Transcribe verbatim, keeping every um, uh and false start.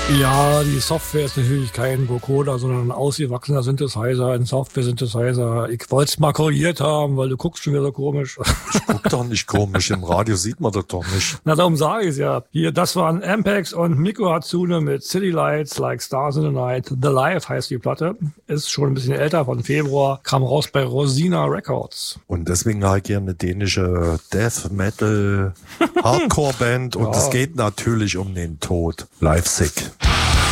Ja, die Software ist natürlich kein Vocoder, sondern ein ausgewachsener Synthesizer, ein Software-Synthesizer. Ich wollte es mal korrigiert haben, weil du guckst schon wieder so komisch. Ich guck doch nicht komisch, im Radio sieht man das doch nicht. Na, darum sage ich es ja. Hier, das waren Ampex und Mikko Hatsune mit City Lights Like Stars in the Night. The Life heißt die Platte. Ist schon ein bisschen älter, von Februar. Kam raus bei Rosina Records. Und deswegen halt hier eine dänische Death Metal Hardcore Band und es ja. geht natürlich um den Tod. Live Sick.